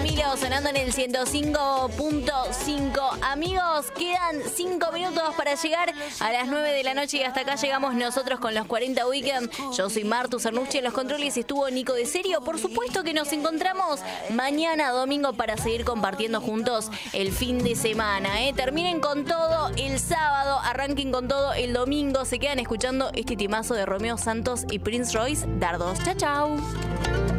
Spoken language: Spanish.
Camilo sonando en el 105.5. Amigos, quedan 5 minutos para llegar a las 9 de la noche y hasta acá llegamos nosotros con los 40 Weekend. Yo soy Martu Cernucci en los controles, estuvo Nico de Serio. Por supuesto que nos encontramos mañana domingo para seguir compartiendo juntos el fin de semana. Terminen con todo el sábado, arranquen con todo el domingo. Se quedan escuchando este timazo de Romeo Santos y Prince Royce, Dardos. Chao, chao.